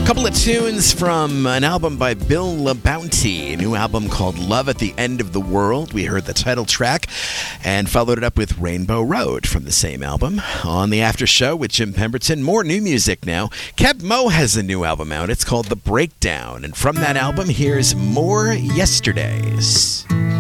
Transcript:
Couple of tunes from an album by Bill LaBounty, a new album called Love at the End of the World. We heard the title track and followed it up with Rainbow Road from the same album. On the After Show with Jim Pemberton, more new music now. Keb Mo has a new album out. It's called The Breakdown. And from that album, here's More Yesterdays.